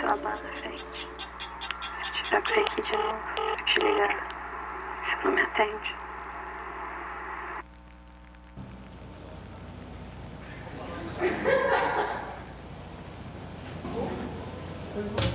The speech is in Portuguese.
lá na frente. Se eu tiver por aqui de novo, eu te ligar. Você não me atende. Foi bom.